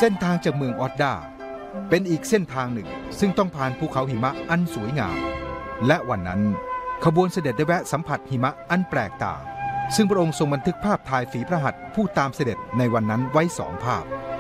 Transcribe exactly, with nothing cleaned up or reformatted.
ส้นทางจากเมืองออดดาเป็นอีกเส้นทางหนึ่งซึ่งต้องผ่านภูเขาหิมะอันสวยงามและวันนั้นขบวนเสด็จได้แวะสัมผัสหิมะอันแปลกตาซึ่งพระองค์ทรงบันทึกภาพถ่ายฝีพระหัตถ์ผู้ตามเสด็จในวันนั้นไว้สองภาพ